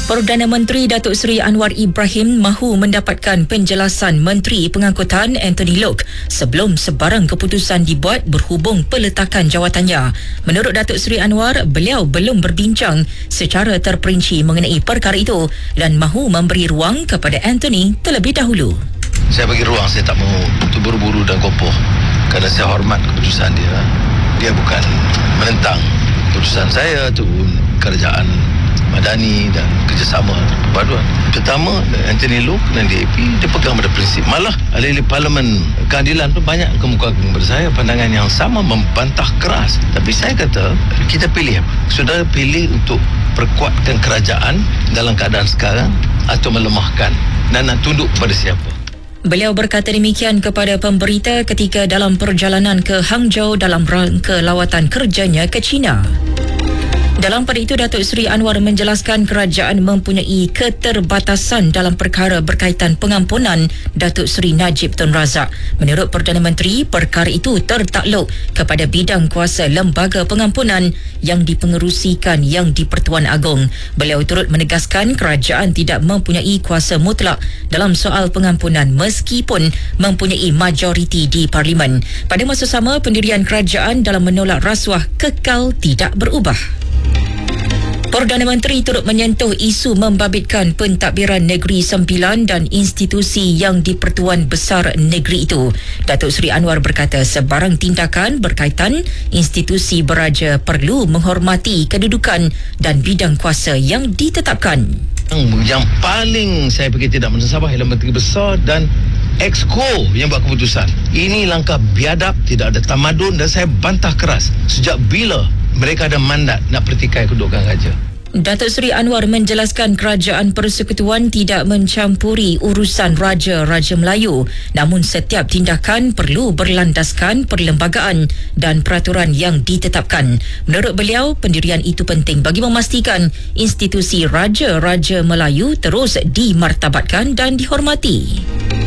Perdana Menteri Datuk Seri Anwar Ibrahim mahu mendapatkan penjelasan Menteri Pengangkutan Anthony Loke sebelum sebarang keputusan dibuat berhubung peletakan jawatannya. Menurut Datuk Seri Anwar, beliau belum berbincang secara terperinci mengenai perkara itu dan mahu memberi ruang kepada Anthony terlebih dahulu. Saya bagi ruang, saya tak mahu terburu-buru dan kopoh kerana saya hormat keputusan dia. Dia bukan menentang keputusan saya ataupun kerajaan Madani dan kerjasama perpaduan. Pertama, Anthony Loke dan DAP dia pegang pada prinsip. Malah ahli-ahli Parlimen Keadilan tu banyak kemukakan kepada saya pandangan yang sama, membantah keras. Tapi saya kata kita pilih apa? Saudara pilih untuk perkuatkan kerajaan dalam keadaan sekarang atau melemahkan dan nak tunduk kepada siapa? Beliau berkata demikian kepada pemberita ketika dalam perjalanan ke Hangzhou dalam rangka lawatan kerjanya ke China. Dalam pada itu, Datuk Seri Anwar menjelaskan kerajaan mempunyai keterbatasan dalam perkara berkaitan pengampunan Datuk Seri Najib Tun Razak. Menurut Perdana Menteri, perkara itu tertakluk kepada bidang kuasa Lembaga Pengampunan yang dipengerusikan Yang di-Pertuan Agong. Beliau turut menegaskan kerajaan tidak mempunyai kuasa mutlak dalam soal pengampunan meskipun mempunyai majoriti di Parlimen. Pada masa sama, pendirian kerajaan dalam menolak rasuah kekal tidak berubah. Perdana Menteri turut menyentuh isu membabitkan pentadbiran Negeri Sembilan dan institusi Yang di-Pertuan Besar negeri itu. Datuk Seri Anwar berkata sebarang tindakan berkaitan institusi beraja perlu menghormati kedudukan dan bidang kuasa yang ditetapkan. Yang paling saya fikir tidak mensabah ialah Menteri Besar dan Exco yang buat keputusan. Ini langkah biadab, tidak ada tamadun dan saya bantah keras. Sejak bila mereka ada mandat nak pertikai kedudukan raja? Datuk Seri Anwar menjelaskan kerajaan persekutuan tidak mencampuri urusan Raja-Raja Melayu, namun setiap tindakan perlu berlandaskan perlembagaan dan peraturan yang ditetapkan. Menurut beliau, pendirian itu penting bagi memastikan institusi Raja-Raja Melayu terus dimartabatkan dan dihormati.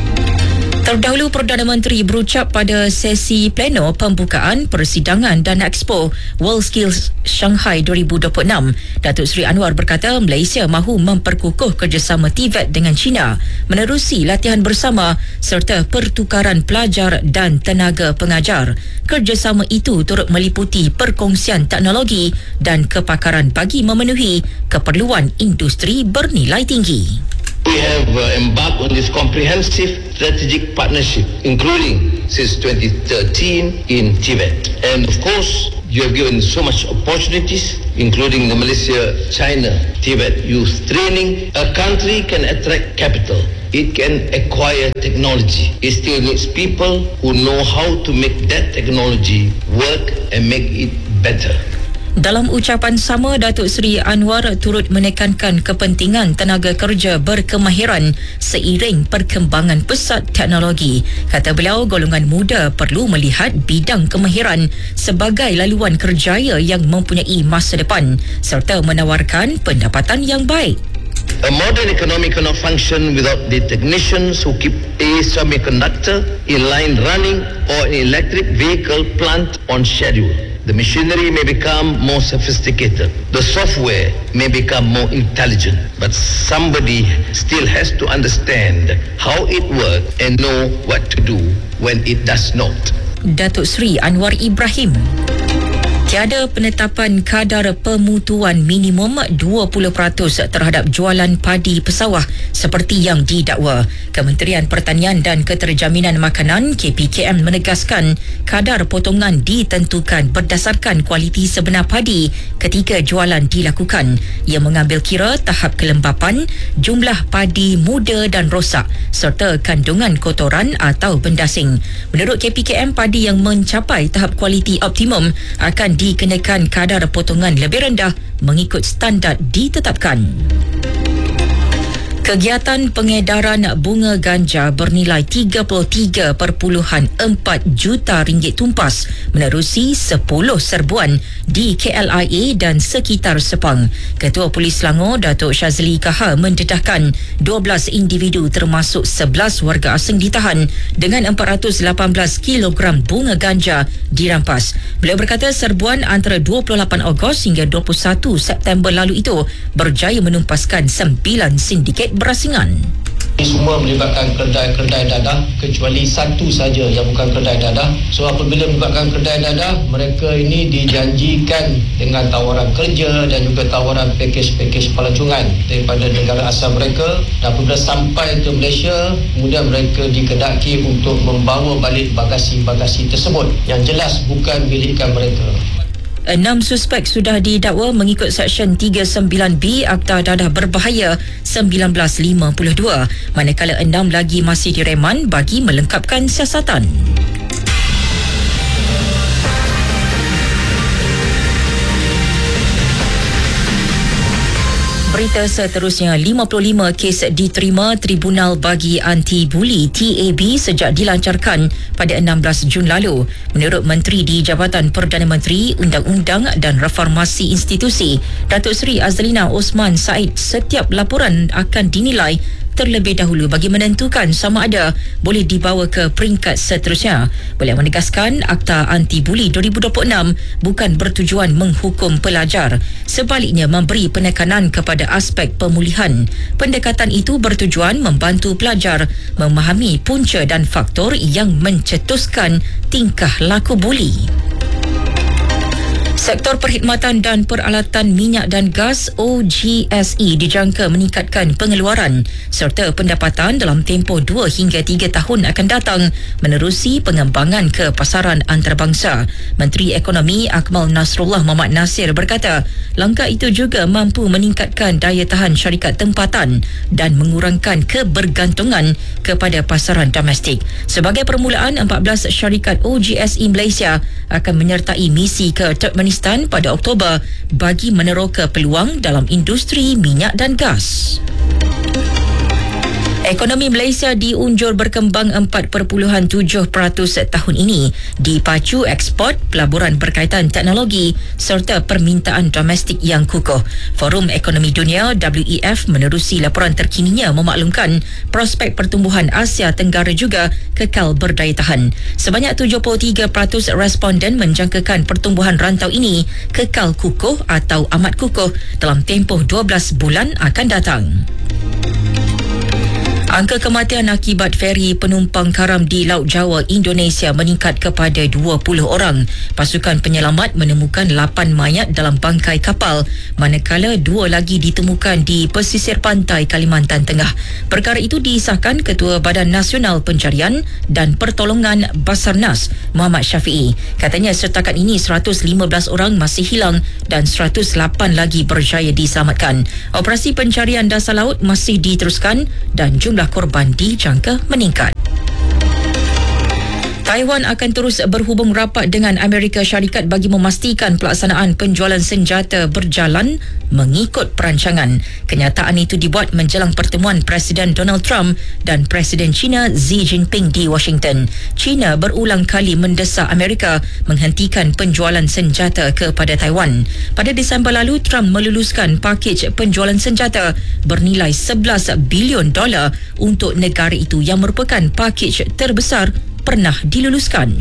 Terdahulu, Perdana Menteri berucap pada sesi pleno pembukaan persidangan dan Expo WorldSkills Shanghai 2026. Datuk Seri Anwar berkata Malaysia mahu memperkukuh kerjasama TVET dengan China menerusi latihan bersama serta pertukaran pelajar dan tenaga pengajar. Kerjasama itu turut meliputi perkongsian teknologi dan kepakaran bagi memenuhi keperluan industri bernilai tinggi. We have embarked on this comprehensive strategic partnership, including since 2013 in Tibet. And of course, you have given so much opportunities, including the Malaysia-China-Tibet youth training. A country can attract capital. It can acquire technology. It still needs people who know how to make that technology work and make it better. Dalam ucapan sama, Datuk Seri Anwar turut menekankan kepentingan tenaga kerja berkemahiran seiring perkembangan pesat teknologi. Kata beliau, golongan muda perlu melihat bidang kemahiran sebagai laluan kerjaya yang mempunyai masa depan serta menawarkan pendapatan yang baik. A modern economy cannot function without the technicians who keep a semiconductor in line running or an electric vehicle plant on schedule. The machinery may become more sophisticated. The software may become more intelligent. But somebody still has to understand how it works and know what to do when it does not. Datuk Seri Anwar Ibrahim. Tiada penetapan kadar pemutuan minimum 20% terhadap jualan padi pesawah seperti yang didakwa. Kementerian Pertanian dan Keterjaminan Makanan KPKM menegaskan kadar potongan ditentukan berdasarkan kualiti sebenar padi ketika jualan dilakukan. Ia mengambil kira tahap kelembapan, jumlah padi muda dan rosak serta kandungan kotoran atau bendasing. Menurut KPKM, padi yang mencapai tahap kualiti optimum akan dikenakan kadar potongan lebih rendah mengikut standard ditetapkan. Kegiatan pengedaran bunga ganja bernilai 33.4 juta ringgit tumpas menerusi 10 serbuan di KLIA dan sekitar Sepang. Ketua Polis Selangor, Datuk Syazli Kaha, mendedahkan 12 individu termasuk 11 warga asing ditahan dengan 418 kilogram bunga ganja dirampas. Beliau berkata serbuan antara 28 Ogos hingga 21 September lalu itu berjaya menumpaskan 9 sindiket berasingan. Ini semua melibatkan kedai-kedai dadah kecuali satu saja yang bukan kedai dadah. So apabila melibatkan kedai dadah, mereka ini dijanjikan dengan tawaran kerja dan juga tawaran pakej-pakej pelancongan daripada negara asal mereka. Dan apabila sampai ke Malaysia, kemudian mereka dikedaki untuk membawa balik bagasi-bagasi tersebut yang jelas bukan milikan mereka. 6 suspek sudah didakwa mengikut Seksyen 39B Akta Dadah Berbahaya 1952, manakala 6 lagi masih direman bagi melengkapkan siasatan. Berita seterusnya, 55 kes diterima Tribunal Bagi Anti Buli TAB sejak dilancarkan pada 16 Jun lalu. Menurut Menteri di Jabatan Perdana Menteri, Undang-Undang dan Reformasi Institusi, Datuk Seri Azlina Osman Said, setiap laporan akan dinilai terlebih dahulu bagi menentukan sama ada boleh dibawa ke peringkat seterusnya. Beliau menegaskan Akta Anti Buli 2026 bukan bertujuan menghukum pelajar, sebaliknya memberi penekanan kepada aspek pemulihan. Pendekatan itu bertujuan membantu pelajar memahami punca dan faktor yang mencetuskan tingkah laku buli. Sektor perkhidmatan dan peralatan minyak dan gas OGSE dijangka meningkatkan pengeluaran serta pendapatan dalam tempoh 2 hingga 3 tahun akan datang menerusi pengembangan ke pasaran antarabangsa. Menteri Ekonomi Akmal Nasrullah Muhammad Nasir berkata, langkah itu juga mampu meningkatkan daya tahan syarikat tempatan dan mengurangkan kebergantungan kepada pasaran domestik. Sebagai permulaan, 14 syarikat OGSE Malaysia akan menyertai misi ke Turkmenistan pada Oktober bagi meneroka peluang dalam industri minyak dan gas. Ekonomi Malaysia diunjur berkembang 4.7% tahun ini dipacu ekspor, pelaburan berkaitan teknologi serta permintaan domestik yang kukuh. Forum Ekonomi Dunia WEF menerusi laporan terkininya memaklumkan prospek pertumbuhan Asia Tenggara juga kekal berdaya tahan. Sebanyak 73% responden menjangkakan pertumbuhan rantau ini kekal kukuh atau amat kukuh dalam tempoh 12 bulan akan datang. Angka kematian akibat feri penumpang karam di Laut Jawa, Indonesia meningkat kepada 20 orang. Pasukan penyelamat menemukan 8 mayat dalam bangkai kapal, manakala 2 lagi ditemukan di pesisir pantai Kalimantan Tengah. Perkara itu disahkan Ketua Badan Nasional Pencarian dan Pertolongan Basarnas, Muhammad Syafiee. Katanya setakat ini 115 orang masih hilang dan 108 lagi berjaya diselamatkan. Operasi pencarian dasar laut masih diteruskan dan jumlah korban dijangka meningkat. Taiwan akan terus berhubung rapat dengan Amerika Syarikat bagi memastikan pelaksanaan penjualan senjata berjalan mengikut perancangan. Kenyataan itu dibuat menjelang pertemuan Presiden Donald Trump dan Presiden China Xi Jinping di Washington. China berulang kali mendesak Amerika menghentikan penjualan senjata kepada Taiwan. Pada Disember lalu, Trump meluluskan pakej penjualan senjata bernilai $11 bilion untuk negara itu yang merupakan pakej terbesar pernah diluluskan.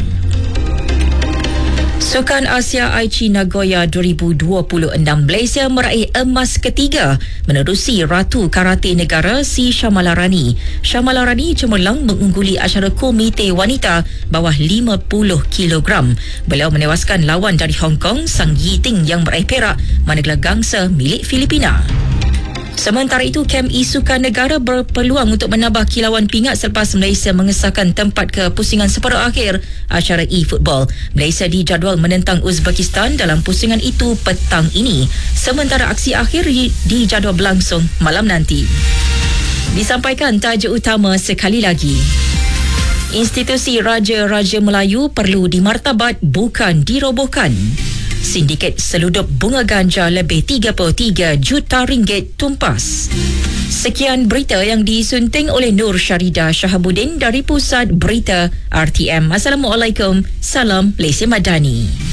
Sukan Asia Aichi Nagoya 2026, Malaysia meraih emas ketiga menerusi Ratu Karate Negara Si Shamalarani. Shamalarani cemerlang mengungguli acara Komite Wanita bawah 50 kg. Beliau menewaskan lawan dari Hong Kong, Sang Yiting yang meraih perak, manakala gangsa milik Filipina. Sementara itu, KMI Sukan Negara berpeluang untuk menambah kilauan pingat selepas Malaysia mengesahkan tempat ke pusingan separuh akhir acara e-football. Malaysia dijadual menentang Uzbekistan dalam pusingan itu petang ini, sementara aksi akhir dijadual berlangsung malam nanti. Disampaikan tajuk utama sekali lagi. Institusi Raja-Raja Melayu perlu dimartabat, bukan dirobohkan. Sindiket seludup bunga ganja lebih 33 juta ringgit tumpas. Sekian berita yang disunting oleh Nur Syarida Shahabuddin dari Pusat Berita RTM. Assalamualaikum. Salam Malaysia Madani.